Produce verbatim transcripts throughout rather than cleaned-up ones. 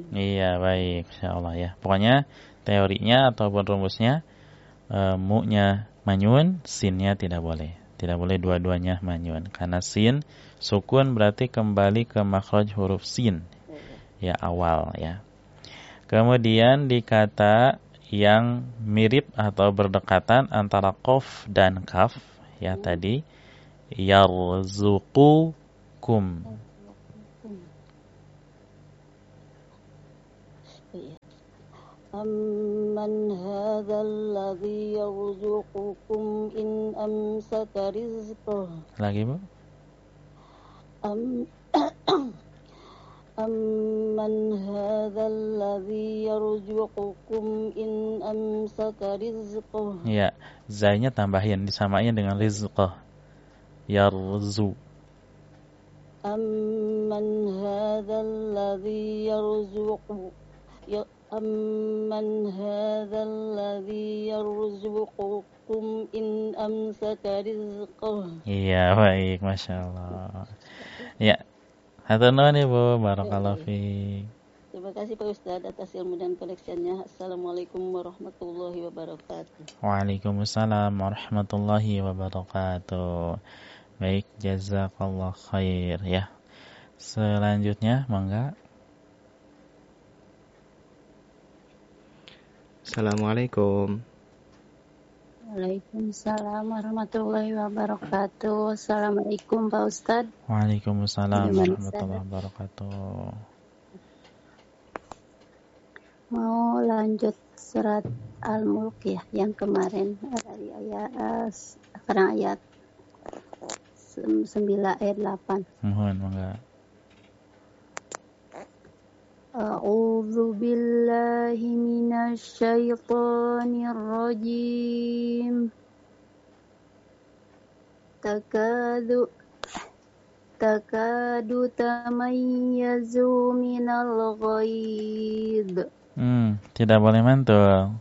Iya, baik, insyaallah ya. Pokoknya teorinya ataupun rumusnya e, mu-nya manyun, sin-nya tidak boleh. Tidak boleh dua-duanya manyun karena sin sukun berarti kembali ke makhraj huruf sin. Ya, awal ya. Kemudian di kata yang mirip atau berdekatan antara qaf dan kaf ya tadi yarzuqukum. Amman hadzal ladzi yarzuqukum in amsaka rizqah. Lagi, Bu? Am Amman hadzal ladzi yarzuqukum in amsaka rizqah. Ya, zainya tambahin disamain dengan rizqah. Yarzu. Amman hadzal ladzi yarzuqu ya amman hadzal ladzi yarzuqukum in amsaka rizqah. Iya, baik, Masya Allah. Ya, hatur nuhun Ibu, barakallahu fiik. Terima kasih Pak Ustadz atas ilmu dan koneksinya. Assalamualaikum warahmatullahi wabarakatuh. Waalaikumsalam warahmatullahi wabarakatuh. Baik, jazakallah khair ya. Selanjutnya, mangga. Assalamualaikum. Waalaikumsalam warahmatullahi wabarakatuh. Assalamualaikum Pak Ustadz. Waalaikumsalam warahmatullahi wabarakatuh. Mau lanjut surat Al-Mulk ya, yang kemarin dari ayat sekarang ayat sembilan ayat delapan. Mohon mangga. A'udzu billahi minasy syaithanir rajim. Takadu takadu tamayyazu minal ghaid. Hmm, tidak boleh mantul.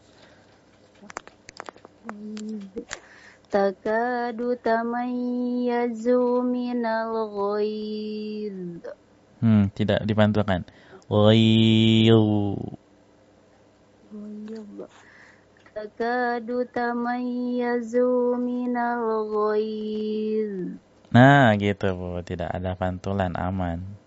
Takadu tamayyazu minal ghaid. Hmm, tidak dipantulkan. Ghaid. Takadu tamayyazu minal ghaid. Nah, gitu Bu, tidak ada pantulan, aman.